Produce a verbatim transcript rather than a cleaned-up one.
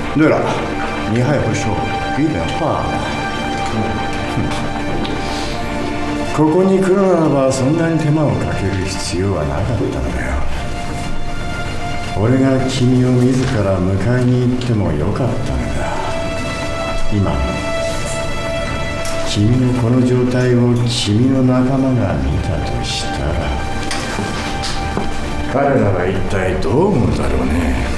对了，你还会说一点话吗？ここに来るならばそんなに手間をかける必要はなかったのだよ。俺が君を自ら迎えに行ってもよかったのだ。今君のこの状態を君の仲間が見たとしたら彼らは一体どう思うだろうね。